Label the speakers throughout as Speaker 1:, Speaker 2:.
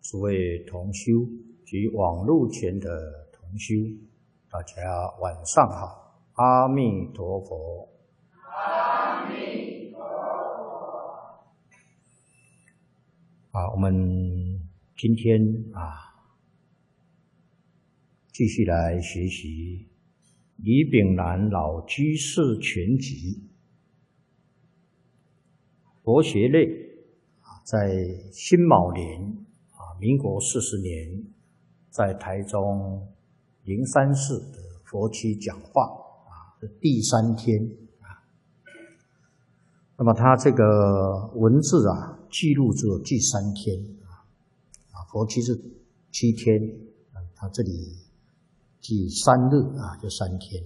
Speaker 1: 诸位同修及网络前的同修，大家晚上好，阿弥陀佛。
Speaker 2: 阿弥陀佛。
Speaker 1: 我们今天继续来学习李炳南老居士全集佛学类，在辛卯年民国40年，在台中灵山寺的佛区讲话是第3天那么他这个文字记录只有第3天佛区是7天，他这里第3日就3天。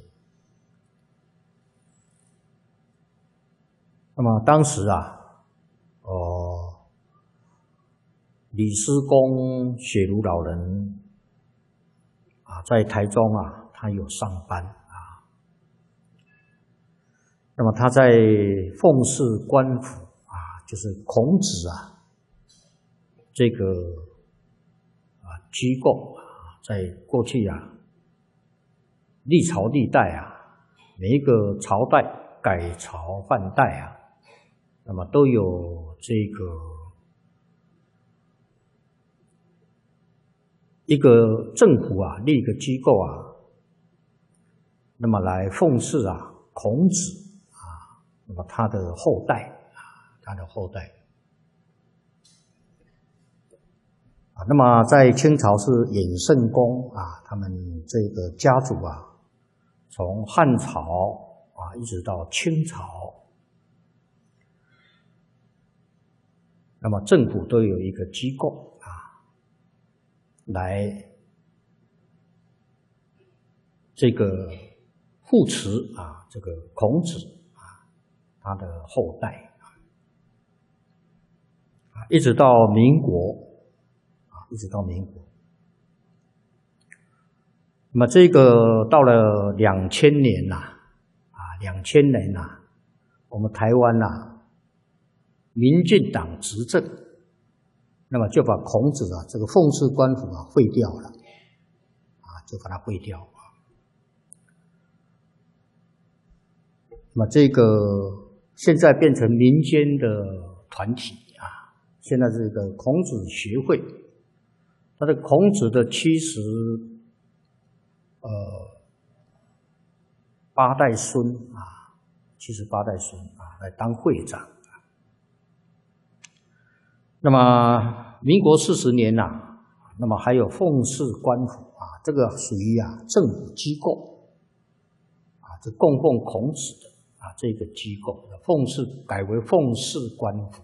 Speaker 1: 那么当时李师公雪庐老人在台中他有上班那么他在奉祀官府就是孔子这个机构在过去历朝历代每一个朝代改朝换代那么都有这个一个政府立一个机构那么来奉祀孔子那么他的后代那么在清朝是衍圣公他们这个家族从汉朝一直到清朝，那么政府都有一个机构来这个护持这个孔子他的后代一直到民国那么这个到了2000年2000年我们台湾民进党执政，那么就把孔子这个奉祀官府废掉了就把它废掉那么这个现在变成民间的团体现在这个孔子学会，他的孔子的78代孙78代孙来当会长那么民国40年那么还有奉祀官府这个属于政府机构这供奉孔子的这个机构奉祀改为奉祀官府。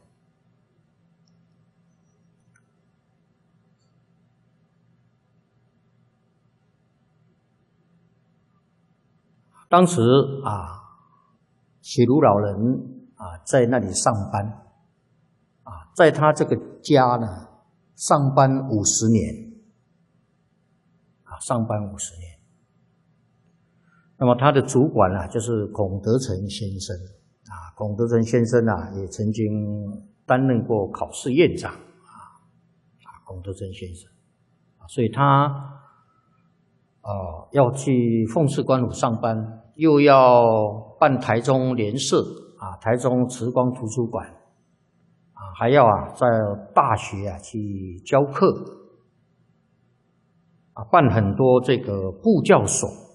Speaker 1: 当时雪庐老人在那里上班在他这个家呢上班50年那么他的主管就是孔德成先生孔德成先生也曾经担任过考试院长孔德成先生所以他要去奉祀官府上班，又要办台中联社台中慈光图书馆还要在大学去教课办很多这个部教所